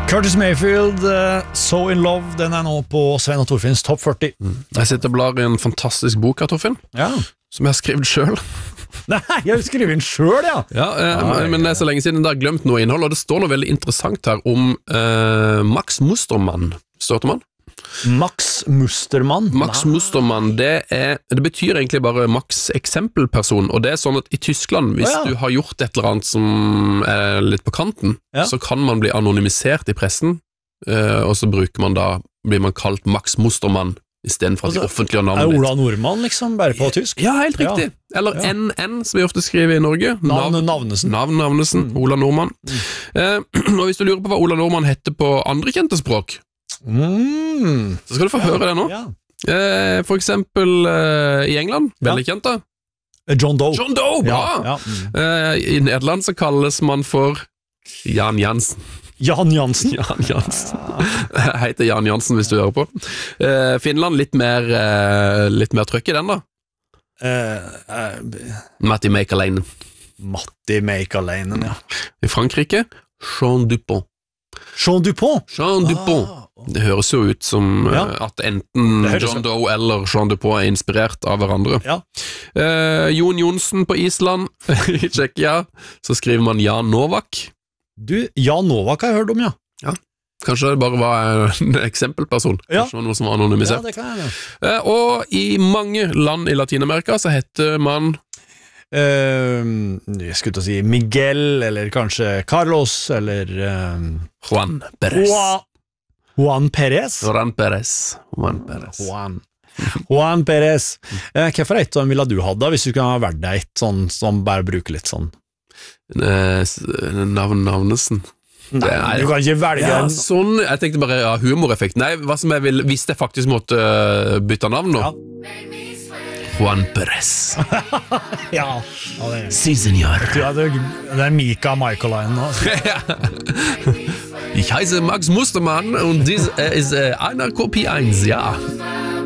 Curtis Mayfield, So In Love, den nå på Svein og Torfinns Top 40. Jeg sitter og blar i en fantastisk bok her, Torfinn, Ja. som jeg har skrevet selv. Nei, jeg skriver inn selv, ja. Men det er så lenge siden det har glemt noe innhold, og det står noe veldig interessant her om Max Mustermann. Størte man? Max Mustermann. Max Mustermann, det betyr egentlig bare Max eksempelperson, og det er sånn at i Tyskland, hvis du har gjort et eller annet som er litt på kanten, så kan man bli anonymisert i pressen, og så blir man kalt Max Mustermann i stedet for at de offentlige navnet Ola Nordmann liksom, bare på tysk? Ja, helt riktig. Eller NN, som vi ofte skriver i Norge. Navnesen. Ola Nordmann. Og hvis du lurer på hva Ola Nordmann heter på andre kjente språk, så skal du få høre det nå. For eksempel i England, veldig kjent da. John Doe. John Doe, bra! I Nederland så kalles man for Jan Jansen. Jan Jansen. Jeg heter Jan Jansen hvis du hører på. Finland, litt mer trøkk i den da. Matti Meikalainen. Matti Meikalainen, ja. I Frankrike, Jean Dupont. Jean Dupont? Jean Dupont. Det høres jo ut som at enten John Doe eller Jean Dupont er inspirert av hverandre. Jon Jonsen på Island, i Tsjekkia, så skriver man Jan Novak. Jan Novak har jeg hørt om, ja. Kanskje det bare var en eksempelperson. Kanskje det var noe som var anonymisert. Ja, det kan jeg. Og i mange land i Latinamerika så heter man jeg skulle til å si Miguel, eller kanskje Carlos, eller Juan Perez. Juan Perez? Juan Perez. Hvorfor et av dem ville du ha da, hvis du kunne ha vært deg et sånn, som bare bruker litt sånn Navnesen. Nei, du kan ikke velge sånn, jeg tenkte bare humoreffekt. Nei, hva som jeg vil, hvis jeg faktisk måtte bytte navn nå. Juan Perez. Si, senor. Det er Mika Michaelainen. Ich heiße Max Mustermann und dies ist einer Kopie 1, ja.